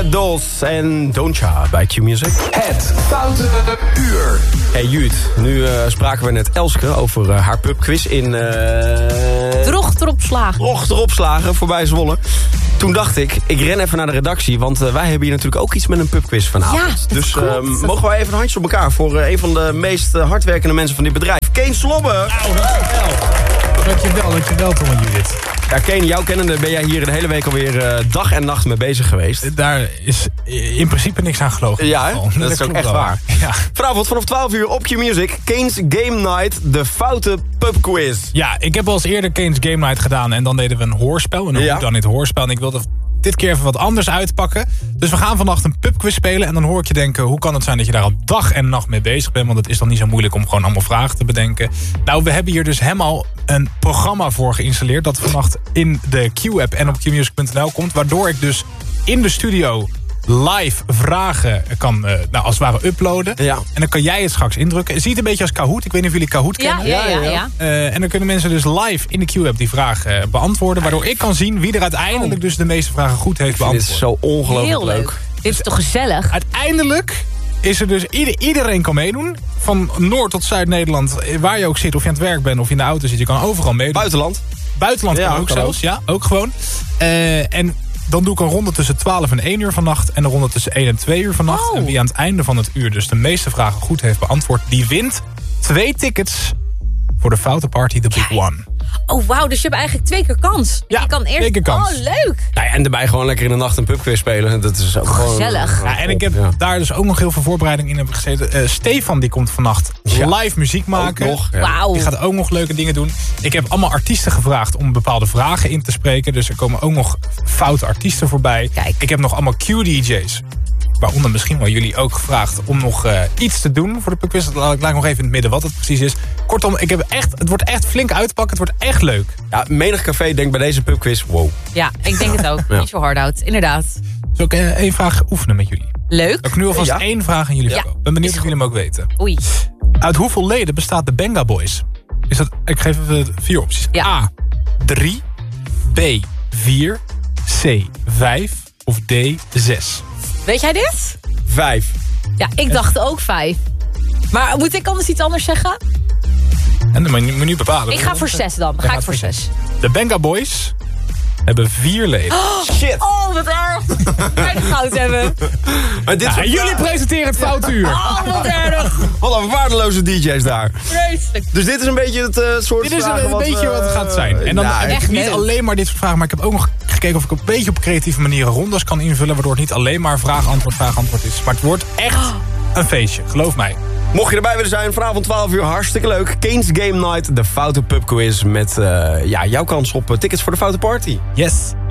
Pussycat Dolls en Doncha bij Q-Music. Het Foute Uur. Hey Juut, nu spraken we net Elske over haar pubquiz in... Drochteropslagen voorbij Zwolle. Toen dacht ik ren even naar de redactie, want wij hebben hier natuurlijk ook iets met een pubquiz vanavond. Ja, dus mogen wij even een handje op elkaar voor een van de meest hardwerkende mensen van dit bedrijf. Keen Slobbe! Dankjewel Tom en Judith. Ja, Keen, jou kennende ben jij hier de hele week alweer dag en nacht mee bezig geweest. Daar is in principe niks aan gelogen. Ja, hè? Dat is ook echt waar. Ja. Vanavond vanaf 12 uur op Q-Music, Kane's Game Night, de foute pubquiz. Ja, ik heb al eens eerder Kane's Game Night gedaan en dan deden we een hoorspel. En dan dan dit hoorspel en ik wilde dit keer even wat anders uitpakken. Dus we gaan vannacht een pubquiz spelen en dan hoor ik je denken, hoe kan het zijn dat je daar al dag en nacht mee bezig bent? Want het is dan niet zo moeilijk om gewoon allemaal vragen te bedenken. Nou, we hebben hier dus helemaal een programma voor geïnstalleerd dat vannacht in de Q-app en op qmusic.nl komt, waardoor ik dus in de studio live vragen kan, als het ware uploaden. Ja. En dan kan jij het straks indrukken. Het ziet een beetje als Kahoot. Ik weet niet of jullie Kahoot kennen. Ja. En dan kunnen mensen dus live in de Q-app die vragen beantwoorden. Waardoor ik kan zien wie er uiteindelijk dus de meeste vragen goed heeft beantwoord. Dit is zo ongelooflijk heel leuk. Dit is toch gezellig? Uiteindelijk is er dus iedereen kan meedoen. Van Noord tot Zuid-Nederland. Waar je ook zit. Of je aan het werk bent of je in de auto zit. Je kan overal meedoen. Buitenland kan ook zelfs. Ja, ook gewoon. En dan doe ik een ronde tussen 12 en 1 uur vannacht. En een ronde tussen 1 en 2 uur vannacht. Oh. En wie aan het einde van het uur dus de meeste vragen goed heeft beantwoord, die wint 2 tickets voor de Foute Party, The Big One. Oh, wauw, dus je hebt eigenlijk 2 keer kans. Ja, je kan eerst... 2 keer kans. Oh, leuk. Nou ja, en daarbij gewoon lekker in de nacht een pubquiz spelen. Dat is ook gewoon gezellig. Ja, en ik heb daar dus ook nog heel veel voorbereiding in hebben gezeten. Stefan die komt vannacht live muziek maken. Nog, Wauw. Die gaat ook nog leuke dingen doen. Ik heb allemaal artiesten gevraagd om bepaalde vragen in te spreken. Dus er komen ook nog foute artiesten voorbij. Kijk. Ik heb nog allemaal Q-DJ's. Waaronder misschien wel jullie ook gevraagd om nog iets te doen voor de pubquiz. Dat laat ik nog even in het midden wat het precies is. Kortom, het wordt echt flink uitpakken. Het wordt echt leuk. Ja, menig café denkt bij deze pubquiz, wow. Ja, ik denk het ook. Niet zo hard out, inderdaad. Zal ik 1 vraag oefenen met jullie? Leuk. Ik nu alvast 1 vraag aan jullie stellen. Ik ben benieuwd of jullie hem ook weten. Oei. Uit hoeveel leden bestaat de Benga Boys? Ik geef even 4 opties. Ja. A, 3, B, 4, C, 5 of D, 6. Weet jij dit? 5. Ja, ik dacht ook 5. Maar moet ik anders iets anders zeggen? En dan moet je bepalen. Ik ga voor 6 dan. Ga ik voor 6. De Benga Boys hebben 4 leden. Shit. Oh, wat erg. Wij de goud hebben. Maar dit En jullie presenteren het Foutuur. Oh, wat erg. Wat een waardeloze DJ's daar. Vreselijk. Dus dit is een beetje het soort Dit is vragen een beetje wat het gaat zijn. En dan echt niet leuk. alleen maar dit soort vragen, maar ik heb ook nog gekeken of ik een beetje op creatieve manieren rondes kan invullen, waardoor het niet alleen maar vraag-antwoord is. Maar het wordt echt een feestje, geloof mij. Mocht je erbij willen zijn, vanavond 12 uur, hartstikke leuk. Kane's Game Night, de foute pubquiz met jouw kans op tickets voor de foute party. Yes.